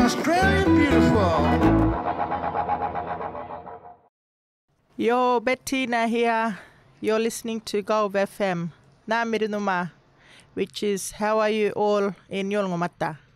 Australia beautiful. Yo, Bettina here. You're listening to Gulf FM. Na Mirinuma, which is how are you all in Yolngomata.